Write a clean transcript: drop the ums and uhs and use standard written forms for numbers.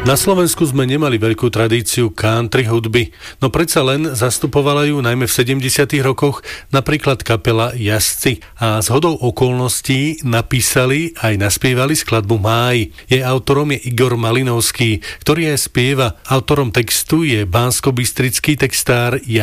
Na Slovensku sme nemali veľkú tradíciu country hudby, no predsa len zastupovala ju najmä v 70. rokoch napríklad kapela Jazdci a zhodou okolností napísali aj naspievali skladbu Máj. Jej autorom je Igor Malinovský, ktorý aj spieva. Autorom textu je banskobystrický textár